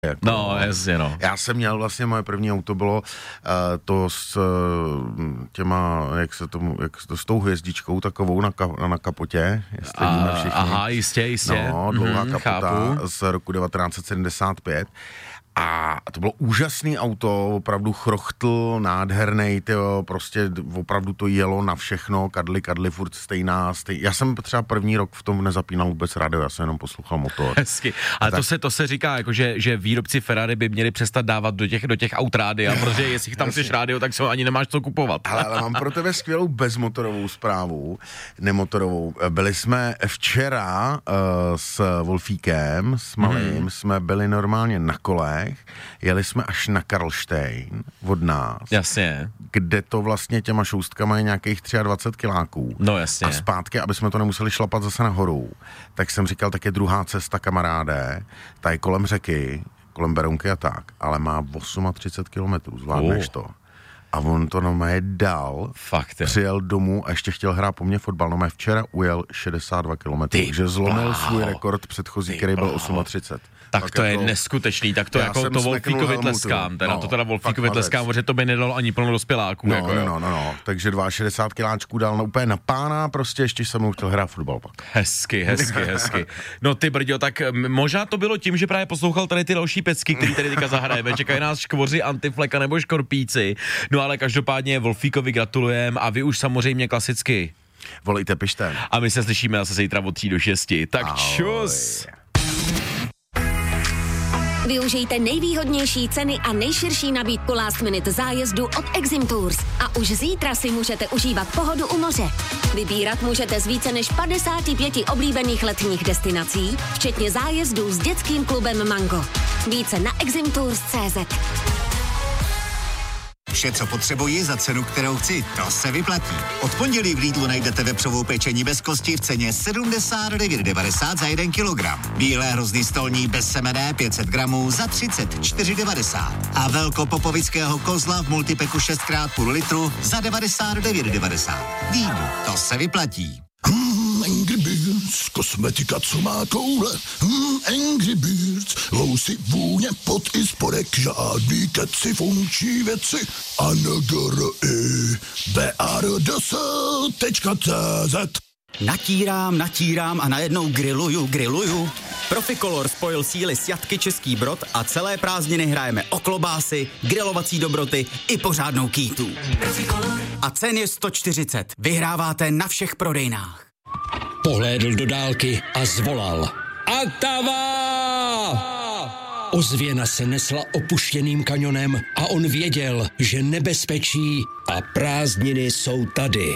Jako, no, jasně, no. Já jsem měl vlastně, moje první auto bylo to s těma, s tou hvězdičkou takovou na kapotě, jestli víme všichni. Aha, jistě. No, dlouhá kapota z roku 1975. A to bylo úžasný auto, opravdu chrochtl, nádherný, prostě opravdu to jelo na všechno, kadly furt stejná. Já jsem třeba první rok v tom nezapínal vůbec rádio, já jsem jenom poslouchal motor. Hezky. Ale to se říká, jako, že výrobci Ferrari by měli přestat dávat do těch aut rádia, protože jestli tam chceš rádio, tak se ani nemáš co kupovat. Ale mám pro tebe skvělou bezmotorovou zprávu, nemotorovou. Byli jsme včera s Wolfíkem, s malým, jsme byli normálně na kolech, jeli jsme až na Karlštejn od nás. Jasně. Kde to vlastně těma šoustkama je nějakých 23 kiláků. No jasně. A zpátky, aby jsme to nemuseli šlapat zase nahoru. Tak jsem říkal, tak je druhá cesta, kamaráde, ta je kolem řeky, kolem Berounky a tak, ale má 38 kilometrů, zvládneš to. A on to normálně dal, přijel domů a ještě chtěl hrát po mně fotbal. No včera ujel 62 kilometrů, takže zlomil svůj rekord předchozí, který byl 38. Tak to je neskutečný, tak to jako to Wolfíkovi tleskám, teda Wolfíkovi tleskám, protože to by nedalo ani plno dospěláků. No, takže 62 kiláčků dal úplně na pána, prostě ještě jsem mu chtěl hrát fotbal pak. Hezky. No ty brďo, tak možná to bylo tím, že právě poslouchal tady ty další pecky, který tady teďka zahrajeme, čekají nás Škvoři, Antifleka nebo Škorpíci, no ale každopádně Wolfíkovi gratulujem a vy už samozřejmě klasicky volejte, pište. A my se slyšíme zase zítra od 3 do 6. Tak čus! Využijte nejvýhodnější ceny a nejširší nabídku last minute zájezdu od Exim Tours. A už zítra si můžete užívat pohodu u moře. Vybírat můžete z více než 55 oblíbených letních destinací, včetně zájezdů s dětským klubem Mango. Více na eximtours.cz. Vše, co potřebuji za cenu, kterou chci, to se vyplatí. Od pondělí v Lidlu najdete vepřovou pečení bez kosti v ceně 79,90 za 1 kilogram. Bílé hrozny stolní bez semene 500 gramů za 34,90. A velkopopovického kozla v multipeku 6x půl litru za 99,90. Lidl, to se vyplatí. Angry Birds, kosmetika, co má koule. Angry Birds, housy, vůně, pot i spodek, žádný keci, funkční věci. BARDS.cz. Natírám a najednou grilluju. Proficolor spojil síly s Jatky Český Brod a celé prázdniny hrajeme o klobásy, grilovací dobroty i pořádnou kýtu. A cen je 140. Vyhráváte na všech prodejnách. Pohlédl do dálky a zvolal. Atava! Ozvěna se nesla opuštěným kanionem a on věděl, že nebezpečí a prázdniny jsou tady.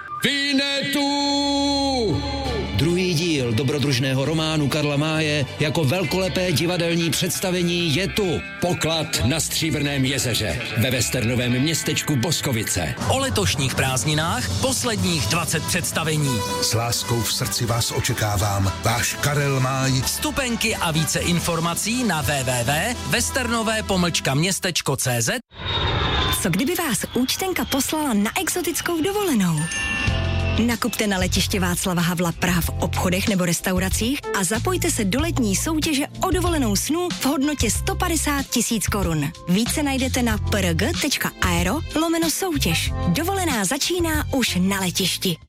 Vinetu! Druhý díl dobrodružného románu Karla Máje jako velkolepé divadelní představení je tu. Poklad na Stříbrném jezeře ve westernovém městečku Boskovice. O letošních prázdninách posledních 20 představení. S láskou v srdci vás očekávám, váš Karel Máj. Vstupenky a více informací na www.westernové-městečko.cz. Co kdyby vás účtenka poslala na exotickou dovolenou? Nakupte na letiště Václava Havla Praha v obchodech nebo restauracích a zapojte se do letní soutěže o dovolenou snů v hodnotě 150 000 korun. Více najdete na prg.aero/soutěž. Dovolená začíná už na letišti.